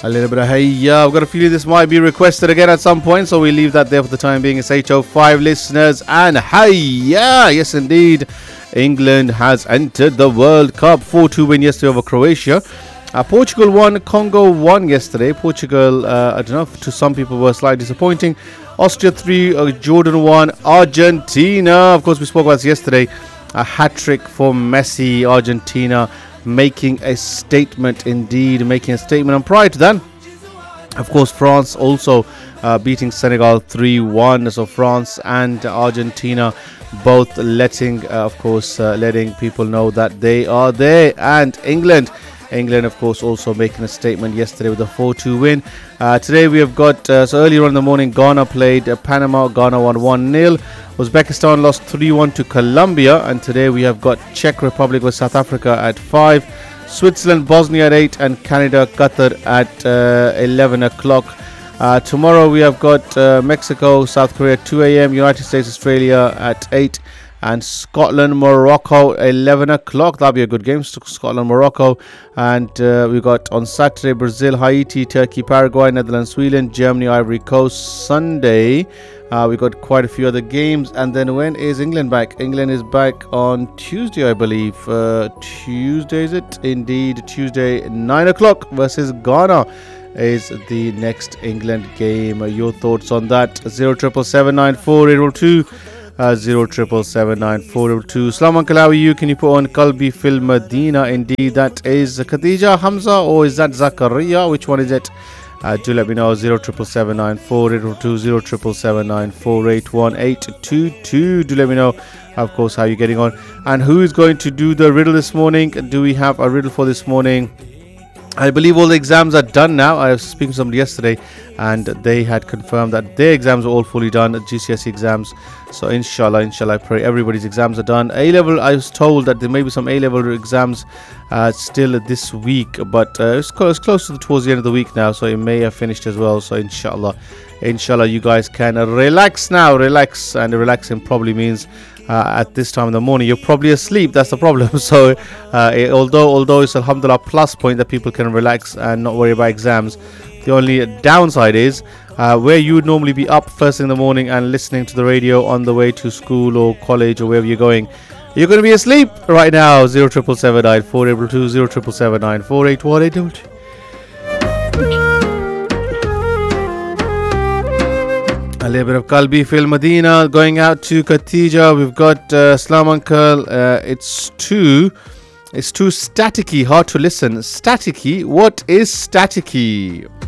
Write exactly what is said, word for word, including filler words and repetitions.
A little bit of hey, yeah. I've got a feeling this might be requested again at some point, so we leave that there for the time being. It's eight oh five listeners, and hey, yeah, yes indeed. England has entered the World Cup. four two win yesterday over Croatia. Uh, Portugal won, Congo won yesterday. Portugal, uh, I don't know, to some people were slightly disappointing. Austria three, uh, Jordan one, Argentina. Of course, we spoke about this yesterday. A hat-trick for Messi, Argentina making a statement indeed, making a statement. And prior to that, of course, France also uh, beating Senegal three one. So France and Argentina both letting, uh, of course, uh, letting people know that they are there. And England, England, of course, also making a statement yesterday with a four two win. Uh, today we have got, uh, so earlier on in the morning, Ghana played uh, Panama. Ghana won one nil. Uzbekistan lost three one to Colombia. And today we have got Czech Republic with South Africa at five. Switzerland, Bosnia at eight. And Canada, Qatar at uh, eleven o'clock. Uh, tomorrow we have got uh, Mexico, South Korea at two a.m. United States, Australia at eight. And Scotland, Morocco, eleven o'clock. That'll be a good game. Scotland, Morocco. And uh, we got on Saturday, Brazil, Haiti, Turkey, Paraguay, Netherlands, Sweden, Germany, Ivory Coast. Sunday, uh, we got quite a few other games. And then when is England back? England is back on Tuesday, I believe. Uh, Tuesday, is it? Indeed, Tuesday, nine o'clock versus Ghana is the next England game. Uh, your thoughts on that? zero triple seven nine four eight zero two. Uh, zero triple seven nine four two. Salam Uncle, how are you? Can you put on Kalbi Fil Medina? Indeed, that is Khadija Hamza, or is that Zakaria? Which one is it? Uh, do let me know. zero triple seven nine four eight zero two. zero triple seven nine four eight one eight two two. Do let me know, of course, how you're getting on and who is going to do the riddle this morning. Do we have a riddle for this morning? I believe all the exams are done now. I was speaking to somebody yesterday and they had confirmed that their exams are all fully done, G C S E exams. So inshallah, inshallah, I pray everybody's exams are done. A-level, I was told that there may be some A-level exams uh, still this week, but uh, it's, close, it's close to the, towards the end of the week now, so it may have finished as well. So inshallah, inshallah, you guys can relax now, relax, and relaxing probably means Uh, at this time in the morning you're probably asleep. That's the problem. So uh, it, although although it's alhamdulillah plus point that people can relax and not worry about exams, the only downside is uh, where you would normally be up first in the morning and listening to the radio on the way to school or college or wherever you're going, you're going to be asleep right now. zero triple seven nine four eight two. zero triple seven nine four eight one eight two. A little bit of Kalbi Fil Medina going out to Khatija. We've got uh, Salam Uncle. Uh, it's too, it's too staticky, hard to listen. Staticky? What is staticky?